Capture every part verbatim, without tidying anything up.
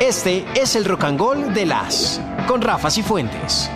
Este es el Rock and Roll de las con Rafa Cifuentes.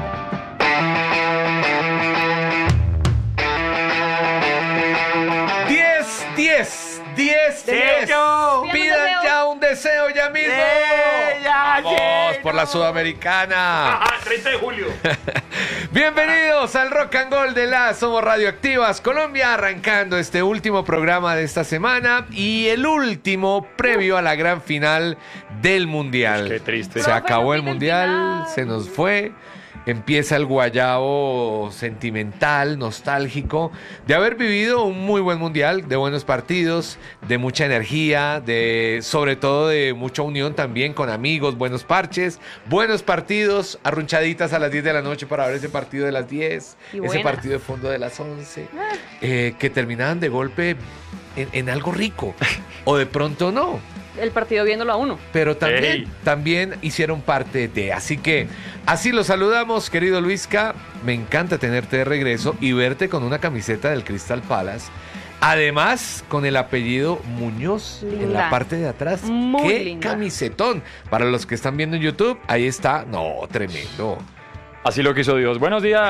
diez, diez, diez, diez. Pidan ya un deseo ya mismo. Sí, ya Vamos llegó. por la Sudamericana. Ajá, treinta de julio. Bienvenidos al Rock and Roll de las Somos Radioactivas Colombia, arrancando este último programa de esta semana y el último previo a la gran final del Mundial. Qué triste. Se acabó el Profe, no Mundial, final. se nos fue. Empieza el guayabo sentimental, nostálgico, de haber vivido un muy buen mundial, de buenos partidos, de mucha energía, de sobre todo de mucha unión también con amigos, buenos parches, buenos partidos, arrunchaditas a las diez de la noche para ver ese partido de las diez, Y ese buenas. partido de fondo de las once, eh, que terminaban de golpe en, en algo rico, o de pronto no. El partido viéndolo a uno. Pero también, Ey. también hicieron parte de. Así que así los saludamos, querido Luisca. Me encanta tenerte de regreso y verte con una camiseta del Crystal Palace. Además, con el apellido Muñoz en Linda. la parte de atrás. Muy ¡Qué linda. camisetón! Para los que están viendo en YouTube, ahí está. No, tremendo. Así lo quiso Dios. Buenos días,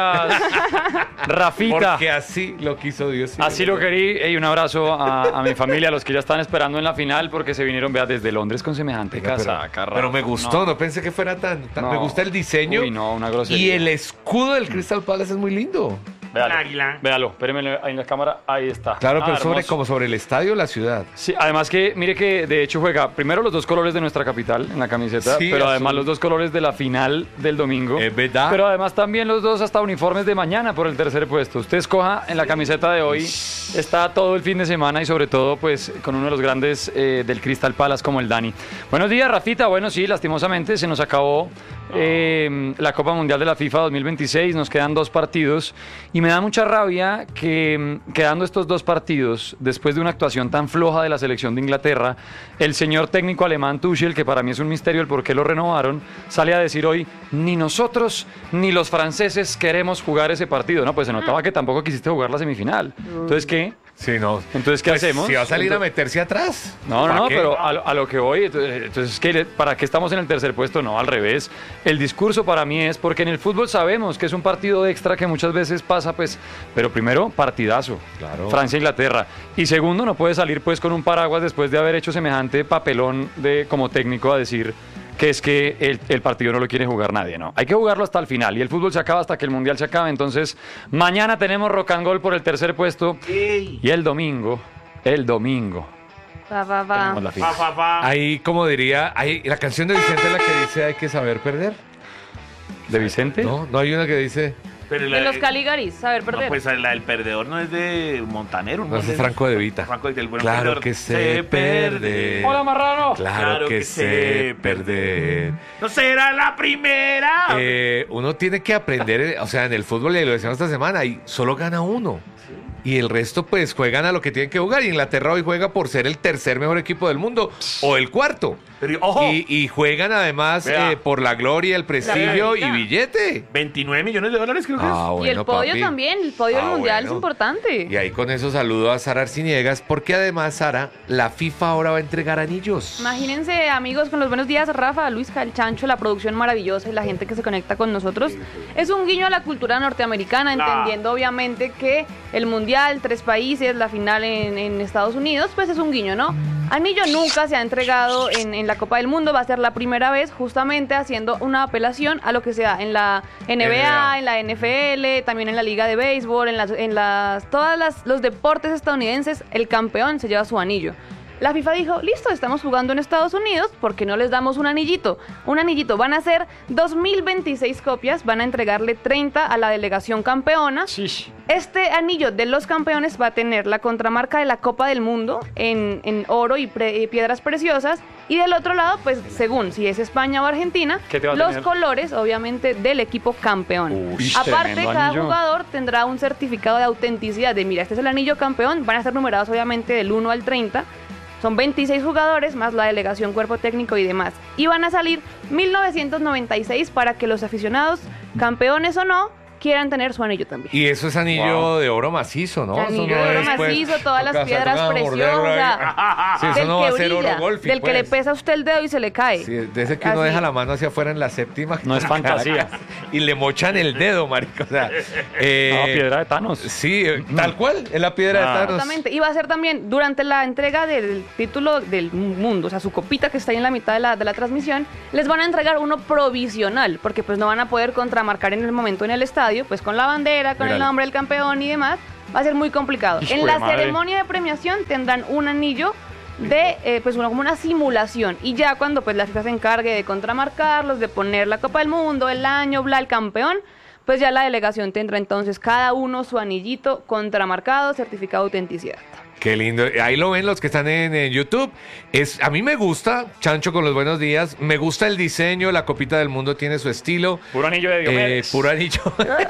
Rafita. Porque así lo quiso Dios. Así lo querí. Y un abrazo a, a mi familia, a los que ya están esperando en la final, porque se vinieron, vea, desde Londres con semejante Venga, pero, casaca. Rafa. pero me gustó, no. pensé que fuera tan, tan- No. Me gusta el diseño. Uy, no, una grosería. Y el escudo del Crystal Palace es muy lindo. Véalo, águila. véalo, espéreme ahí en la cámara, ahí está. Claro, Ah, pero sobre, hermoso. como sobre el estadio o la ciudad. Sí, además que, mire que de hecho juega primero los dos colores de nuestra capital en la camiseta, Sí, pero azul. además los dos colores de la final del domingo. Es verdad. Pero además también los dos hasta uniformes de mañana por el tercer puesto. Usted escoja en la camiseta de hoy, está todo el fin de semana y sobre todo pues con uno de los grandes eh, del Crystal Palace como el Dani. Buenos días, Rafita. Bueno, sí, lastimosamente se nos acabó eh, la Copa Mundial de la FIFA dos mil veintiséis, nos quedan dos partidos y me da mucha rabia que mm, quedando estos dos partidos, después de una actuación tan floja de la selección de Inglaterra, el señor técnico alemán Tuchel, que para mí es un misterio el por qué lo renovaron, sale a decir hoy, ni nosotros ni los franceses queremos jugar ese partido. No, pues se notaba que tampoco quisiste jugar la semifinal. Entonces, ¿qué? Sí, no. Entonces, ¿qué Pues, hacemos? Si va a salir a Entonces- meterse atrás. No, no, ¿Para no, qué? pero a, lo- a lo que voy, entonces, entonces, ¿qué- ¿para qué estamos en el tercer puesto? No, al revés. El discurso para mí es porque en el fútbol sabemos que es un partido extra que muchas veces pasa, pues, pero primero, partidazo. Claro. Francia-Inglaterra. Y segundo, no puede salir pues con un paraguas después de haber hecho semejante papelón de como técnico a decir que es que el, el partido no lo quiere jugar nadie, ¿no? Hay que jugarlo hasta el final y el fútbol se acaba hasta que el Mundial se acabe. Entonces, mañana tenemos Rock and Roll por el tercer puesto y el domingo, el domingo, Va, va, va. tenemos la final. Pa, pa, pa. Ahí, como diría, hay, la canción de Vicente es la que dice hay que saber perder. ¿De Vicente? No, no hay una que dice, Pero De los Caligaris, saber No, perder. pues la del perdedor no es de Montanero. no, ese es Franco de Vita. Franco de Vita, el buen Claro perdedor. que sé perder. ¡Hola, marrano! Claro, Claro que, que sé sé perder. No será la primera. Eh, uno tiene que aprender, o sea, en el fútbol, y lo decíamos esta semana, y solo gana uno. Y el resto, pues, juegan a lo que tienen que jugar. Y Inglaterra hoy juega por ser el tercer mejor equipo del mundo, o el cuarto. Pero, ojo, Y, y juegan además Vea. eh, por la gloria, el prestigio y verdad. billete. veintinueve millones de dólares creo que es. Ah, y el bueno, podio papi. también, el podio Ah, del Mundial bueno. es importante. Y ahí con eso saludo a Sara Arciniegas, porque además, Sara, la FIFA ahora va a entregar anillos. Imagínense, amigos, con los buenos días, Rafa, Luisca, el Chancho, la producción maravillosa y la gente que se conecta con nosotros. Es un guiño a la cultura norteamericana, Claro. entendiendo obviamente que el Mundial, tres países, la final en, en Estados Unidos, pues es un guiño, ¿no? Anillo nunca se ha entregado en, en la Copa del Mundo, va a ser la primera vez, justamente haciendo una apelación a lo que sea en la N B A, N B A. en la N F L, también en la Liga de Béisbol, en las, en las todas las, los deportes estadounidenses, el campeón se lleva su anillo. La FIFA dijo, listo, estamos jugando en Estados Unidos, ¿por qué no les damos un anillito? Un anillito, van a ser dos mil veintiséis copias, van a entregarle treinta a la delegación campeona. Sí. Este anillo de los campeones va a tener la contramarca de la Copa del Mundo en, en oro y, pre- y piedras preciosas. Y del otro lado, pues según si es España o Argentina, ¿Qué te va a los tener? colores, obviamente, del equipo campeón. Uy, Aparte, tremendo cada anillo. jugador tendrá un certificado de autenticidad de, mira, este es el anillo campeón, van a estar numerados obviamente del uno al treinta. Son veintiséis jugadores más la delegación, cuerpo técnico y demás. Y van a salir mil novecientos noventa y seis para que los aficionados, campeones o no, quieran tener su anillo también. Y eso es anillo Wow. de oro macizo, ¿no? Anillo Eso no de oro es, pues, macizo, todas las toca- piedras toca morderlo ahí. preciosas. Sí, eso del no que va a ser brilla, oro golfi, del que pues. le pesa a usted el dedo y se le cae. Sí, de ese que uno Así. deja la mano hacia afuera en la séptima. No es fantasía. Y le mochan el dedo, marico. O sea, eh, No, piedra de Thanos. Sí, eh, tal cual, es la piedra Ah. de Thanos. Exactamente. Y va a ser también durante la entrega del título del mundo, o sea, su copita que está ahí en la mitad de la, de la transmisión, les van a entregar uno provisional, porque pues no van a poder contramarcar en el momento en el estadio, pues con la bandera, con Míralo. el nombre del campeón y demás. Va a ser muy complicado. Hijo En de la madre. ceremonia de premiación tendrán un anillo de, eh, pues, una, como una simulación. Y ya cuando pues la FIFA se encargue de contramarcarlos, de poner la Copa del Mundo, el año, bla, el campeón, pues ya la delegación tendrá entonces cada uno su anillito contramarcado, certificado de autenticidad. Qué lindo. Ahí lo ven los que están en, en YouTube. Es, a mí me gusta, Chancho con los buenos días. Me gusta el diseño, la copita del mundo tiene su estilo. Puro anillo de Eh, Diomedes. puro anillo.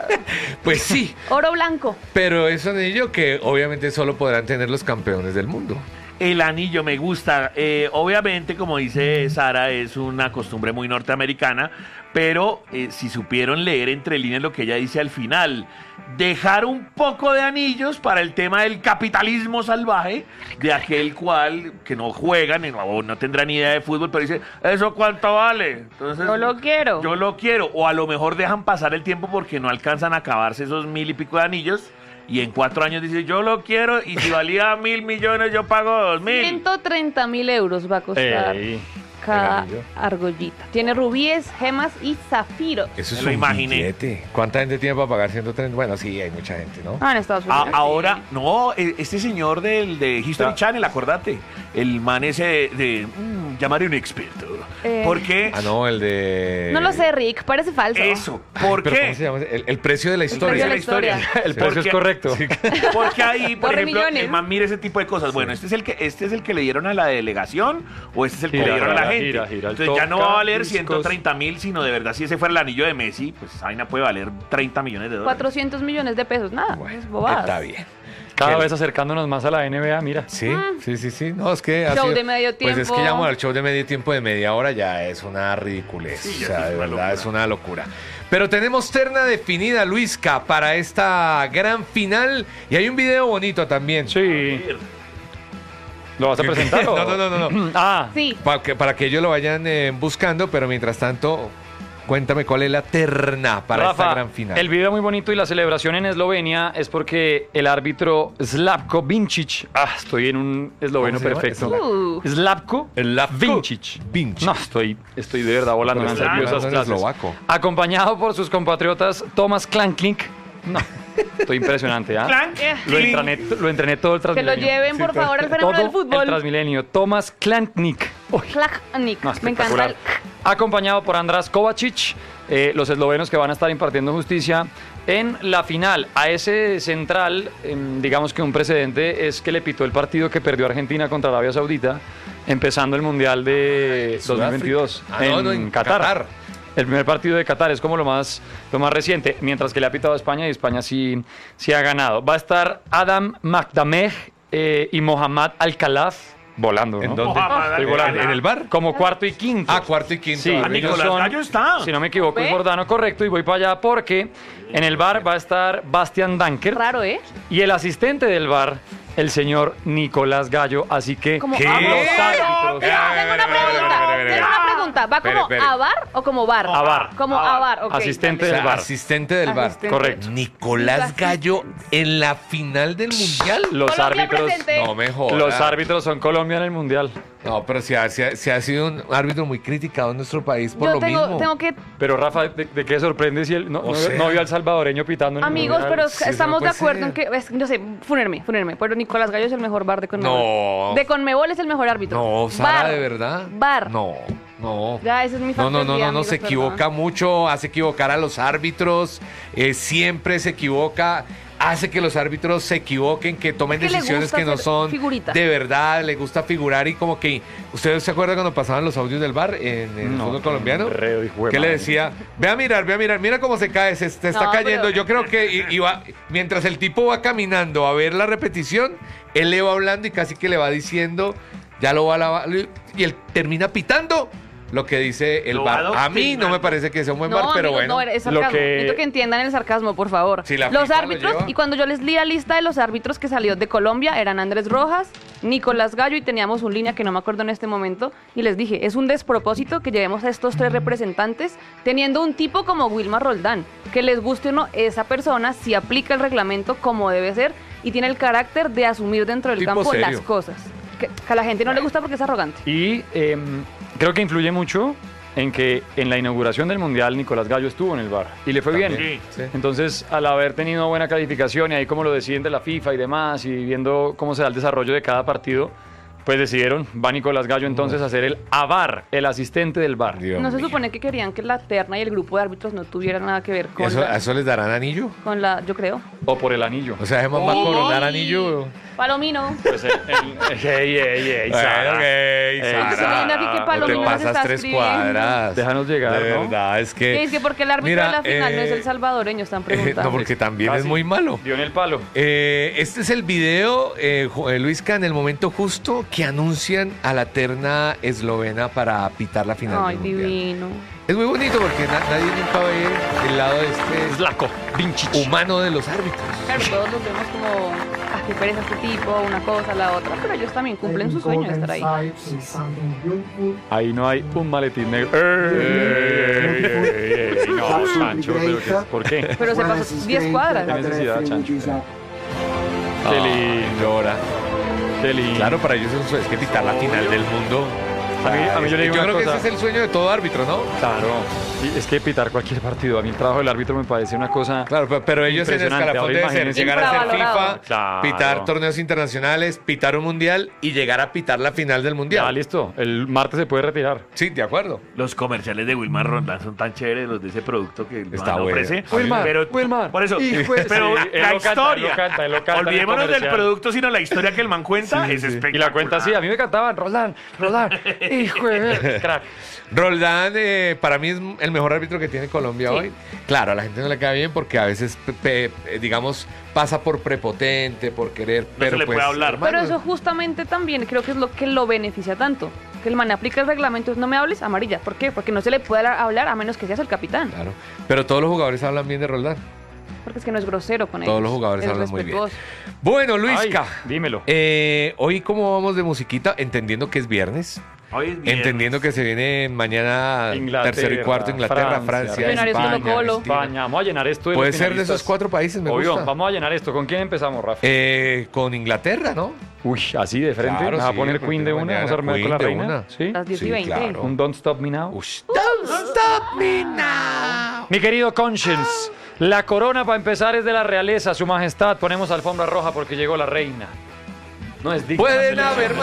Pues sí, Oro blanco. pero es un anillo que obviamente solo podrán tener los campeones del mundo. El anillo me gusta. Eh, obviamente, como dice Sara, es una costumbre muy norteamericana, pero eh, si supieron leer entre líneas lo que ella dice al final, dejar un poco de anillos para el tema del capitalismo salvaje, de aquel cual que no juegan o no tendrán ni idea de fútbol, pero dice, ¿eso cuánto vale? Entonces, Yo lo quiero. Yo lo quiero. O a lo mejor dejan pasar el tiempo porque no alcanzan a acabarse esos mil y pico de anillos. Y en cuatro años dice, yo lo quiero, y si valía mil millones, yo pago dos mil. ciento treinta mil euros va a costar Ey, cada el anillo. argollita. Tiene rubíes, gemas y zafiros. Eso es Me lo un imaginé. billete. ¿Cuánta gente tiene para pagar ciento treinta? Bueno, sí, hay mucha gente, ¿no? Ah, en Estados A- Unidos. ahora, sí. no, e- este señor del de History Ya. Channel, acordate, el man ese de, de, mm, llamaré a un experto. Eh. ¿Por qué? Ah, no, el de... No lo sé, Rick, parece falso. Eso, ¿por ¿Pero qué? cómo se llama? El, el precio de la precio historia. de la historia. El precio es Porque- correcto. Porque ahí, por Corre ejemplo, millones. el man mira ese tipo de cosas. Bueno, este es el que este es el que le dieron a la delegación o este es el que Gira, le dieron a la gira, gente. gira, gira, el Entonces ya no va a toca valer discos. ciento treinta mil, sino de verdad si ese fuera el anillo de Messi, pues esa vaina puede valer treinta millones de dólares. cuatrocientos millones de pesos, nada, Bueno, es bobada. está bien. Cada Qué- vez acercándonos más a la N B A, mira. Sí, sí, sí, sí. No, es que ha Show sido- de medio Pues es que tiempo. llamo al show de medio tiempo de media hora ya es una ridiculez. Sí, ya o sea, es de una verdad locura. es una locura. Pero tenemos terna definida, Luisca, para esta gran final. Y hay un video bonito también. Sí. ¿Lo vas a presentar? o- No, no, no, no, no. Ah, Sí, Para que, para que ellos lo vayan eh, buscando, pero mientras tanto, cuéntame cuál es la terna para Rafa, esta gran final. el video muy bonito y la celebración en Eslovenia es porque el árbitro Slavko Vincic, ah, estoy en un esloveno ¿Cómo se llama? perfecto. Uh. Slavko Slavko Vincic. Vincic. No, estoy, estoy de verdad volando. Pero Me han está servido esas hablando en clases. eslovaco. Acompañado por sus compatriotas Tomas Klanknik. No, estoy impresionante, ¿ah? Clank, Lo clink. entrené, lo entrené todo el que lo Transmilenio. lleven por favor al fenómeno Todo del fútbol. el Transmilenio. Tomás Klanknik. Uy, Klachnik. no, Me encanta espectacular. el... Acompañado por András Kovacic, eh, los eslovenos que van a estar impartiendo justicia en la final. A ese central, em, digamos que un precedente es que le pitó el partido que perdió Argentina contra Arabia Saudita, empezando el Mundial de dos mil veintidós Ah, no, no, en Qatar. Qatar. El primer partido de Qatar es como lo más, lo más reciente, mientras que le ha pitado a España y España sí, sí ha ganado. Va a estar Adam Makdameh eh, y Mohammad Alcalaz volando, ¿no? ¿En dónde? Mohamed Estoy volando. ¿En el bar? Como cuarto y quinto. Ah, cuarto y quinto. Sí, Ah, Ah, ellos Nicolás son- Gallo está. Si no me equivoco, ¿Ve? es Bordano, correcto, y voy para allá porque en el bar va a estar Bastian Danker Raro, ¿eh? y el asistente del bar, el señor Nicolás Gallo. Así que Como ¿Qué? a bar. los árbitros. Tengo, tengo una pregunta. Tengo una pregunta. ¿Va Espere, como espere. a bar o como bar? A bar. Como A a bar. bar, ok. Asistente O sea, del bar. asistente del bar. Asistente. Correcto. Nicolás Gallo en la final del mundial. Los Colombia árbitros. presente. No me jodas. Los árbitros son Colombia en el mundial. No, pero se ha, se ha- se ha sido un árbitro muy criticado en nuestro país por Yo lo tengo, mismo. tengo que... Pero Rafa, ¿de, de qué sorprende si él no, O no- sea. no vio al salvadoreño pitando en el Amigos, mundial? pero Sí, eso estamos no de puede acuerdo ser. en que... es- no sé, fúnenme, fúnenme. Pero Nicolás Gallo es el mejor bar de Conmebol. No. De Conmebol es el mejor árbitro. No, Sara, Bar. ¿de verdad? Bar. No, no. Ya, esa es mi No, no, no, factoría, no, no, amigos, se perdón. equivoca mucho, hace equivocar a los árbitros, eh, siempre se equivoca, hace que los árbitros se equivoquen, que tomen Es que le decisiones gusta que no hacer son figurita. de verdad, le gusta figurar y como que, ¿ustedes se acuerdan cuando pasaban los audios del bar en, en el No, fútbol colombiano? enredo, hijo de Que le madre. decía, ve a mirar, ve a mirar, mira cómo se cae, se, se está No, cayendo. pero- Yo creo que y- y va- mientras el tipo va caminando a ver la repetición, él le va hablando y casi que le va diciendo, ya lo va a lavar, y él termina pitando. lo que dice el Lo V A R. A mí adoctrinando. no me parece que sea un buen V A R, No, pero amigos, bueno. no, es sarcasmo. Lo que- Necesito que entiendan el sarcasmo, por favor. Si la los FIFA lo árbitros, lleva. y cuando yo les di la lista de los árbitros que salió de Colombia, eran Andrés Rojas, Nicolás Gallo, y teníamos un línea que no me acuerdo en este momento, y les dije, es un despropósito que llevemos a estos tres representantes teniendo un tipo como Wilmar Roldán, que les guste o no, esa persona si aplica el reglamento como debe ser y tiene el carácter de asumir dentro del Tipo campo serio. las cosas. Que, que a la gente no le gusta porque es arrogante. Y em, creo que influye mucho en que en la inauguración del Mundial Nicolás Gallo estuvo en el V A R y le fue bien. También, sí. Entonces, al haber tenido buena calificación y ahí como lo deciden de la FIFA y demás, y viendo cómo se da el desarrollo de cada partido, pues decidieron, va Nicolás Gallo entonces a ser el A V A R, el asistente del V A R. Dios No se mío. supone que querían que la terna y el grupo de árbitros no tuvieran nada que ver con, ¿Eso, la, ¿A eso les darán anillo? con la, yo creo. O por el anillo. O sea, ¿Gemma va a coronar anillo? Palomino. Pues el, el- ey, ey, ey, Bueno, Sara. ok, Ey, Sara. Sara. viendo aquí que No Palomino te nos pasas está tres escribiendo. cuadras. Déjanos llegar, De ¿no? verdad, es que... Es que porque el árbitro Mira, de la final no es eh, el salvadoreño, están eh, preguntando. no, porque también Casi. es muy malo. Dio en el palo. Eh, este es el video, eh, Jo- eh, Luisca, en el momento justo que anuncian a la terna eslovena para pitar la final Ay, del Mundial. divino. Es muy bonito porque na- nadie nunca ve el lado de este Zlatko Vincic. humano de los árbitros. Claro, todos los vemos como, ah, qué pereza este tipo, una cosa, la otra, pero ellos también cumplen su sueño de estar ahí. Ahí no hay un maletín negro. Ey, ey, ey, ey, no, Chancho, pero ¿qué- ¿por qué? Pero se pasó diez cuadras. Qué necesidad, Chancho. Qué Ah, lindo, llora. qué lindo. Claro, para ellos es un sueño, es que pitar la final del mundo. A mí- a mí yo le digo yo una creo cosa. que ese es el sueño de todo árbitro, ¿no? Claro. Y es que pitar cualquier partido. A mí el trabajo del árbitro me parece una cosa. Claro, pero, pero ellos en el Impresionante. escalafón Ahora deben ser imagínense. llegar a ser Infravalorado. FIFA, Claro. pitar torneos internacionales, pitar un mundial y llegar a pitar la final del mundial. Ya, listo. El martes se puede retirar. Sí, de acuerdo. Los comerciales de Wilmar Roldán son tan chéveres, los de ese producto que el Está man bueno. ofrece. Wilmar, pero, Wilmar, por eso, hijo de- pero Sí, él la lo canta, historia, él lo canta, él lo canta en el olvidémonos del comercial. producto, sino la historia que el man cuenta, es espectacular. Y la cuenta así. A mí me cantaban, Roldán, Roldán, hijo de crack. Roldán, eh, para mí es el mejor árbitro que tiene Colombia Sí. hoy. Claro, a la gente no le queda bien porque a veces, pe- pe- eh, digamos, pasa por prepotente, por querer, pero se le pues, puede hablar. hermano, Pero eso justamente también creo que es lo que lo beneficia tanto. Que el man aplica el reglamento, no me hables, amarilla. ¿Por qué? Porque no se le puede hablar a menos que seas el capitán. Claro. Pero todos los jugadores hablan bien de Roldán. Porque es que no es grosero con ellos. Todos los jugadores es hablan muy bien. respetuoso. Bueno, Luisca. Ay, dímelo. eh, hoy, ¿cómo vamos de musiquita? Entendiendo que es viernes. Hoy es viernes. Entendiendo que se viene mañana Inglaterra, tercero y cuarto, Inglaterra, Francia, Francia, Millonarios España, Colo-Colo. Argentina. España. Vamos a llenar esto de Puede los ser de finalistas. esos cuatro países, me Obvio, gusta. vamos a llenar esto. ¿Con quién empezamos, Rafa? Eh, con Inglaterra, ¿no? Uy, así de frente. Claro, ¿Me va a sí, poner porque Queen de una? mañana ¿Vamos a armar Queen con la de reina? una. ¿Sí? Las diez Sí, y veinte. claro. Un Don't Stop Me Now. Ush, don't stop me now. Mi querido Conscience, la corona para empezar es de la realeza, su majestad. Ponemos alfombra roja porque llegó la reina. No es digna. Pueden selección. haber